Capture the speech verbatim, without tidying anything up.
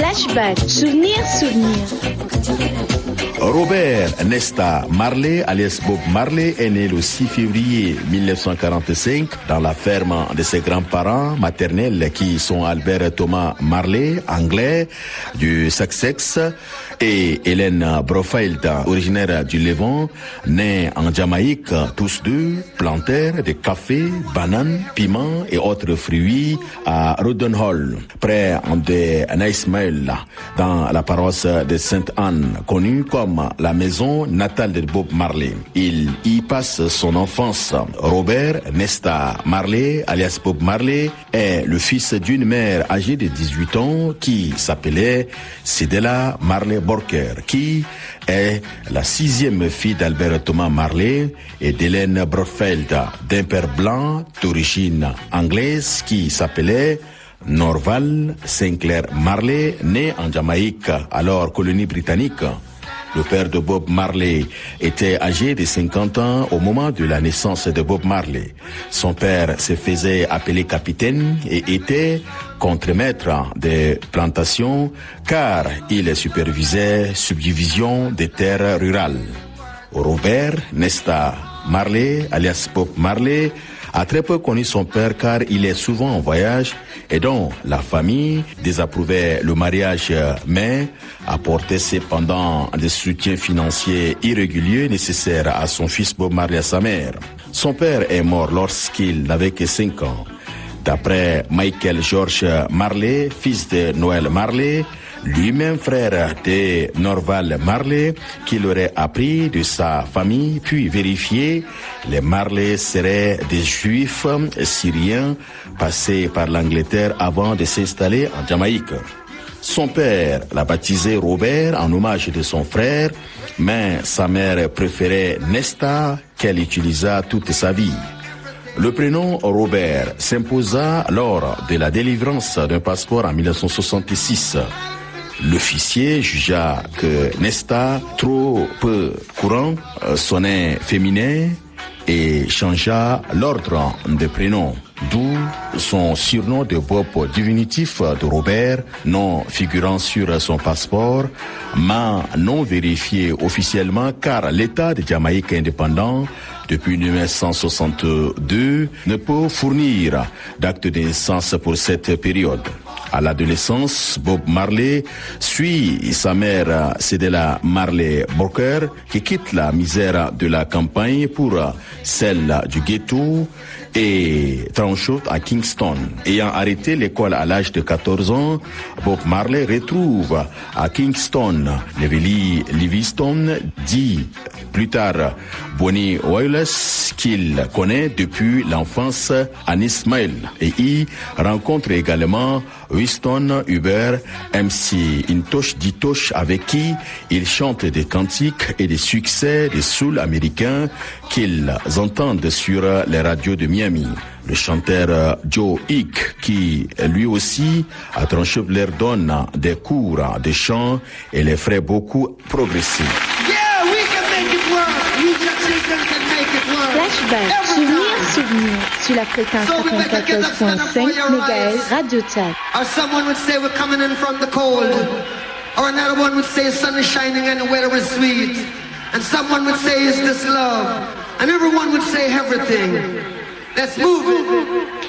Flashback, souvenir, souvenir. Robert Nesta Marley, alias Bob Marley, est né le six février mille neuf cent quarante-cinq dans la ferme de ses grands-parents maternels qui sont Albert Thomas Marley, anglais, du Sussex, et Hélène Brofeld, originaire du Levant, née en Jamaïque, tous deux plantèrent de café, bananes, piments et autres fruits à Rodenhall, près de Naismail, dans la paroisse de Sainte-Anne, connue comme la maison natale de Bob Marley. Il y passe son enfance. Robert Nesta Marley, alias Bob Marley, est le fils d'une mère âgée de dix-huit ans qui s'appelait Cedella Marley Borker, qui est la sixième fille d'Albert Thomas Marley et d'Hélène Brofeld, d'un père blanc d'origine anglaise qui s'appelait Norval Sinclair Marley, né en Jamaïque, alors colonie britannique. Le père de Bob Marley était âgé de cinquante ans au moment de la naissance de Bob Marley. Son père se faisait appeler capitaine et était contremaître des plantations car il supervisait subdivision des terres rurales. Robert Nesta Marley, alias Bob Marley, a très peu connu son père car il est souvent en voyage et dont la famille désapprouvait le mariage mais apportait cependant des soutiens financiers irréguliers nécessaires à son fils Bob Marley et à sa mère. Son père est mort lorsqu'il n'avait que cinq ans. D'après Michael George Marley, fils de Noel Marley, lui-même frère de Norval Marley, qu'il aurait appris de sa famille, puis vérifié, les Marley seraient des juifs syriens passés par l'Angleterre avant de s'installer en Jamaïque. Son père l'a baptisé Robert en hommage de son frère, mais sa mère préférait Nesta qu'elle utilisa toute sa vie. Le prénom Robert s'imposa lors de la délivrance d'un passeport en mille neuf cent soixante-six. L'officier jugea que Nesta, trop peu courant, sonnait féminin et changea l'ordre des prénoms, d'où son surnom de Bob diminutif de Robert, non figurant sur son passeport, mais non vérifié officiellement car l'État de Jamaïque indépendant depuis mille neuf cent soixante-deux ne peut fournir d'acte de naissance pour cette période. À l'adolescence, Bob Marley suit sa mère Cedella Marley Borker qui quitte la misère de la campagne pour celle du ghetto et tranchot à Kingston. Ayant arrêté l'école à l'âge de quatorze ans, Bob Marley retrouve à Kingston Levi Livingston, dit plus tard Bonnie Wallace, qu'il connaît depuis l'enfance à Ismail, et y rencontre également Winston Huber, M C Intosh Ditosh, avec qui il chante des cantiques et des succès des soul américains qu'ils entendent sur les radios de Miami. Le chanteur Joe Hick, qui lui aussi à Tranchot leur donne des cours de chant et les ferait beaucoup progresser. Yeah, we can make it work. We just can make it work. Flashback, souvenir, souvenir, sur la fréquence quatre-vingt-quatorze point cinq mégahertz Radio Tchad. Or someone would say we're coming in from the cold. Or another one would say sun is shining and the weather is sweet. And someone would say, is this love? And everyone would say everything. Let's move it.